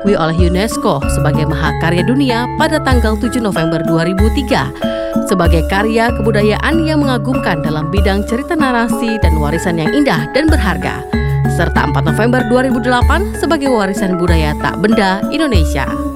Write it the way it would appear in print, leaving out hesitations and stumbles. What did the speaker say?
diakui oleh UNESCO sebagai Mahakarya Dunia pada tanggal 7 November 2003 sebagai karya kebudayaan yang mengagumkan dalam bidang cerita narasi dan warisan yang indah dan berharga, serta 4 November 2008 sebagai warisan budaya tak benda Indonesia.